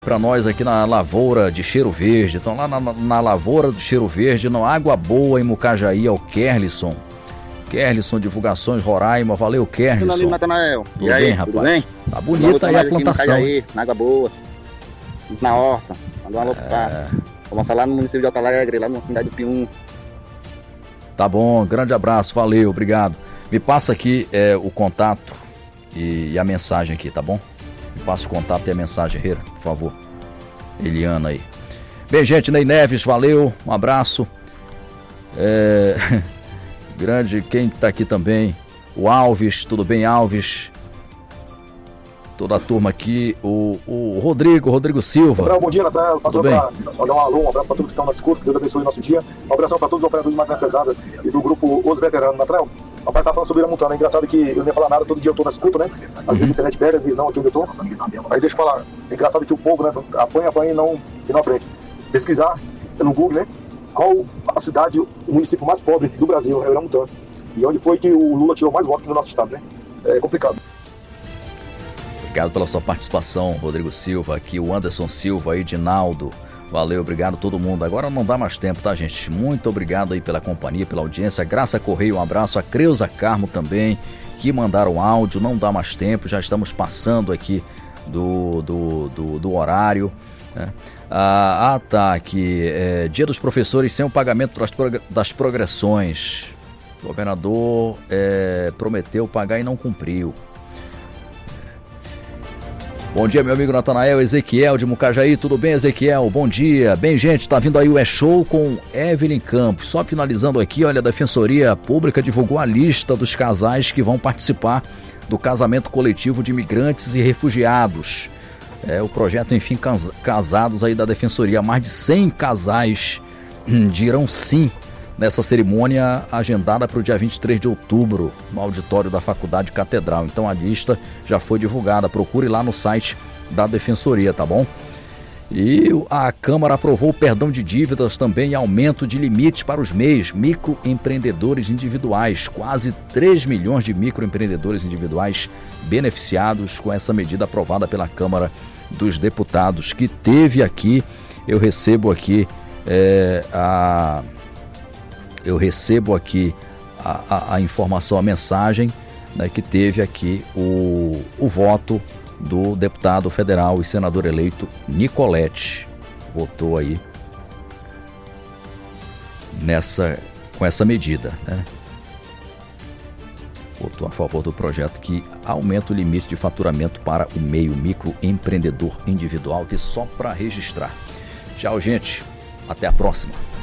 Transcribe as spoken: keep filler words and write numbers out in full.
para nós aqui na Lavoura de Cheiro Verde. Então lá na, na Lavoura do Cheiro Verde, no Água Boa, em Mucajaí, é o Kerlisson. Kerlisson, Divulgações Roraima. Valeu, Kerlisson. Tudo Natanael. Tudo e aí, bem, rapaz? Tudo bem? Tá bonita aí a plantação. Aí, na Água Boa, na horta. Mandou uma louca. É... Vamos falar no município de Alto Alegre, lá na cidade do Pium. Tá bom, grande abraço, valeu, obrigado. Me passa aqui é, o contato e, e a mensagem aqui, tá bom? Me passa o contato e a mensagem, Herrera, por favor. Eliana aí. Bem, gente, Ney Neves, valeu, um abraço. É... Grande, quem tá aqui também? O Alves, tudo bem, Alves? Toda a turma aqui, o, o Rodrigo, Rodrigo Silva. Bom dia, Natal. Passando para dar um alô, um abraço para todos que estão na escuta, que Deus abençoe o nosso dia. Um abração para todos os operadores de máquina pesada e do grupo Os Veteranos, Natal. O rapaz tá falando sobre a Montana. É engraçado que eu não ia falar nada, todo dia eu tô na escuta, né? Às vezes a internet pega, às vezes não, aqui onde eu tô. Aí deixa eu falar, é engraçado que o povo, né, apanha, apanha e não, e não aprende. Pesquisar pelo Google, né? Qual a cidade, o município mais pobre do Brasil, é Montana. E onde foi que o Lula tirou mais votos no nosso estado, né? É complicado. Obrigado pela sua participação, Rodrigo Silva, aqui o Anderson Silva, Edinaldo, valeu, obrigado a todo mundo. Agora não dá mais tempo, tá, gente? Muito obrigado aí pela companhia, pela audiência. Graça Correia, um abraço. A Creuza Carmo também, que mandaram áudio, não dá mais tempo, já estamos passando aqui do, do, do, do horário, né? Ah, ah, tá, aqui, é, Dia dos Professores sem o pagamento das, prog- das progressões. O governador é, prometeu pagar e não cumpriu. Bom dia, meu amigo Natanael, Ezequiel de Mucajaí, tudo bem, Ezequiel? Bom dia. Bem, gente, tá vindo aí o E-Show com Evelyn Campos. Só finalizando aqui, olha, a Defensoria Pública divulgou a lista dos casais que vão participar do casamento coletivo de imigrantes e refugiados. É o projeto, enfim, casados aí da Defensoria. Mais de cem casais dirão sim nessa cerimônia agendada para o dia vinte e três de outubro, no auditório da Faculdade Catedral. Então a lista já foi divulgada, procure lá no site da Defensoria, tá bom? E a Câmara aprovou o perdão de dívidas também e aumento de limites para os M E Is, microempreendedores individuais. Quase três milhões de microempreendedores individuais beneficiados com essa medida aprovada pela Câmara dos Deputados, que teve aqui, eu recebo aqui é, a... Eu recebo aqui a, a, a informação, a mensagem, né, que teve aqui o, o voto do deputado federal e senador eleito Nicolete. Votou aí nessa, com essa medida, né? Votou a favor do projeto que aumenta o limite de faturamento para o meio microempreendedor individual, que só para registrar. Tchau, gente. Até a próxima.